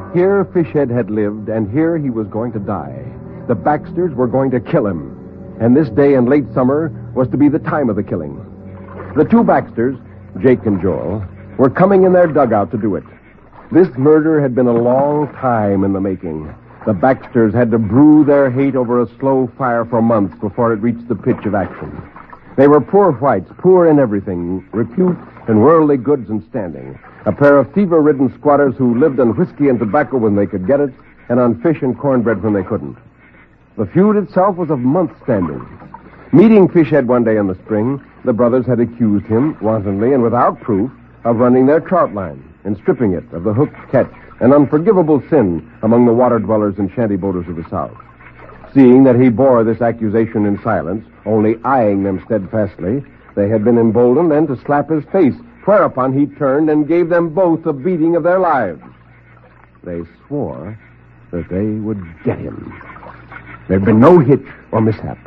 Here Fishhead had lived, and here he was going to die. The Baxters were going to kill him. And this day in late summer was to be the time of the killing. The two Baxters, Jake and Joel, were coming in their dugout to do it. This murder had been a long time in the making. The Baxters had to brew their hate over a slow fire for months before it reached the pitch of action. They were poor whites, poor in everything, repute and worldly goods and standing. A pair of fever-ridden squatters who lived on whiskey and tobacco when they could get it, and on fish and cornbread when they couldn't. The feud itself was of months' standing. Meeting Fishhead one day in the spring, the brothers had accused him, wantonly and without proof, of running their trout line and stripping it of the hooked catch, an unforgivable sin among the water dwellers and shanty boaters of the South. Seeing that he bore this accusation in silence, only eyeing them steadfastly, they had been emboldened then to slap his face, whereupon he turned and gave them both a beating of their lives. They swore that they would get him. There had been no hitch or mishap.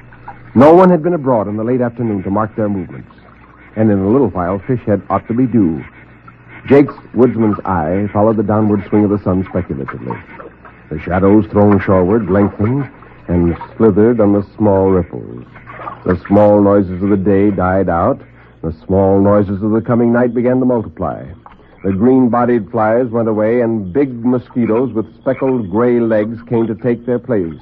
No one had been abroad in the late afternoon to mark their movements, and in a little while Fishhead ought to be due. Jake's woodsman's eye followed the downward swing of the sun speculatively. The shadows thrown shoreward lengthened and slithered on the small ripples. The small noises of the day died out. The small noises of the coming night began to multiply. The green-bodied flies went away, and big mosquitoes with speckled gray legs came to take their place.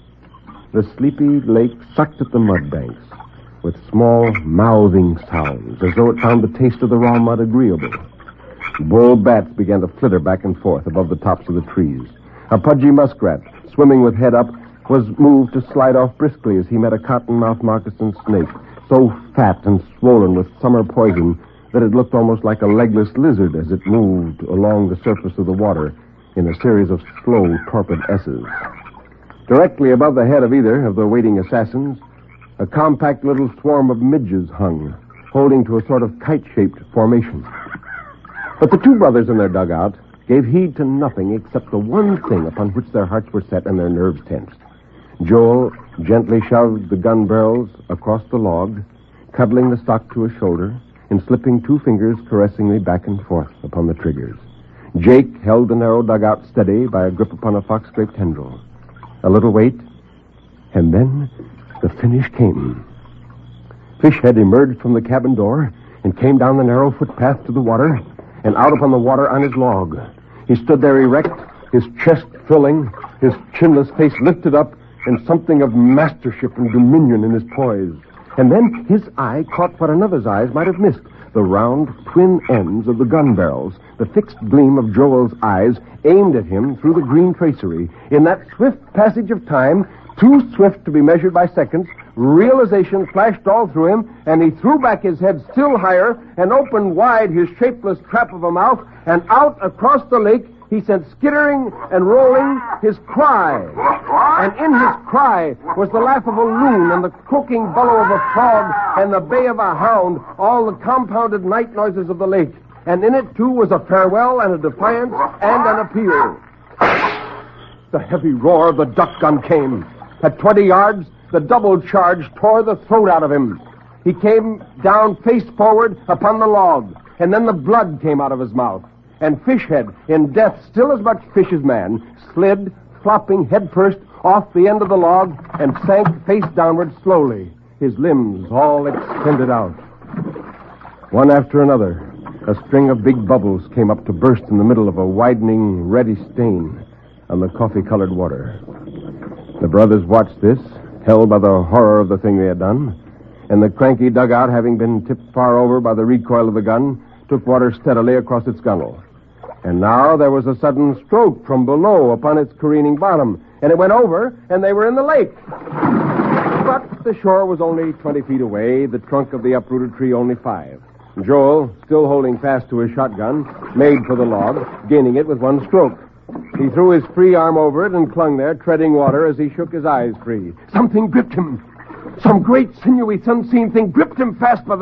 The sleepy lake sucked at the mud banks with small mouthing sounds, as though it found the taste of the raw mud agreeable. Bull bats began to flitter back and forth above the tops of the trees. A pudgy muskrat, swimming with head up, was moved to slide off briskly as he met a cottonmouth moccasin snake, so fat and swollen with summer poison that it looked almost like a legless lizard as it moved along the surface of the water in a series of slow, torpid S's. Directly above the head of either of the waiting assassins, a compact little swarm of midges hung, holding to a sort of kite-shaped formation. But the two brothers in their dugout gave heed to nothing except the one thing upon which their hearts were set and their nerves tensed. Joel gently shoved the gun barrels across the log, cuddling the stock to his shoulder and slipping two fingers caressingly back and forth upon the triggers. Jake held the narrow dugout steady by a grip upon a fox-scraped tendril. A little wait, and then the finish came. Fishhead emerged from the cabin door and came down the narrow footpath to the water and out upon the water on his log. He stood there erect, his chest filling, his chinless face lifted up, and something of mastership and dominion in his poise. And then his eye caught what another's eyes might have missed, the round twin ends of the gun barrels, the fixed gleam of Joel's eyes aimed at him through the green tracery. In that swift passage of time, too swift to be measured by seconds, realization flashed all through him, and he threw back his head still higher and opened wide his shapeless trap of a mouth, and out across the lake he sent skittering and rolling his cry. And in his cry was the laugh of a loon and the croaking bellow of a frog and the bay of a hound, all the compounded night noises of the lake. And in it, too, was a farewell and a defiance and an appeal. The heavy roar of the duck gun came. At 20 yards, the double charge tore the throat out of him. He came down face forward upon the log, and then the blood came out of his mouth. And Fishhead, in death still as much fish as man, slid, flopping headfirst off the end of the log and sank face downward slowly, his limbs all extended out. One after another, a string of big bubbles came up to burst in the middle of a widening, reddy stain on the coffee-colored water. The brothers watched this, held by the horror of the thing they had done, and the cranky dugout, having been tipped far over by the recoil of the gun, took water steadily across its gunwale. And now there was a sudden stroke from below upon its careening bottom, and it went over, and they were in the lake. But the shore was only 20 feet away, the trunk of the uprooted tree only 5. Joel, still holding fast to his shotgun, made for the log, gaining it with one stroke. He threw his free arm over it and clung there, treading water as he shook his eyes free. Something gripped him. Some great, sinewy, unseen thing gripped him fast by the